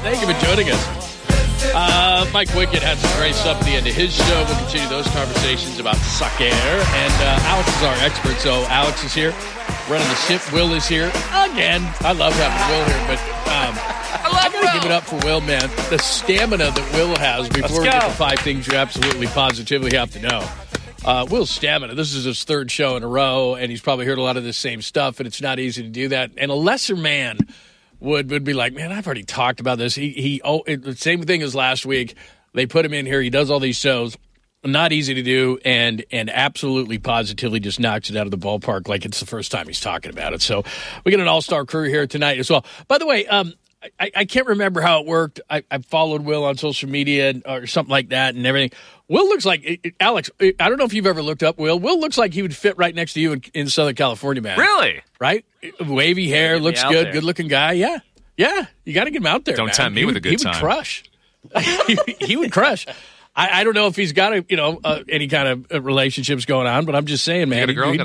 Thank you for joining us. Mike Wickett had some great stuff at the end of his show. We'll continue those conversations about soccer. And Alex is our expert, so Alex is here running the ship. Will is here again. I love having Will here, but I got to give it up for Will, man. The stamina that Will has before we get to 5 things you absolutely positively have to know. Will's stamina. This is his 3rd show in a row, and he's probably heard a lot of the same stuff, and it's not easy to do that. And a lesser man would be like, man, I've already talked about this. The same thing as last week. They put him in here. He does all these shows. Not easy to do, and absolutely positively just knocks it out of the ballpark like it's the first time he's talking about it. So we got an all-star crew here tonight as well. By the way, I can't remember how it worked. I followed Will on social media or something like that and everything. Will looks like Alex. I don't know if you've ever looked up Will. Will looks like he would fit right next to you in Southern California, man. Really? Right? Wavy hair, looks good, good-looking guy. Yeah. You got to get him out there. Don't man. tempt me with a good time. He would crush. He would crush. I don't know if he's got any kind of relationships going on, but I'm just saying, man. You got a girl?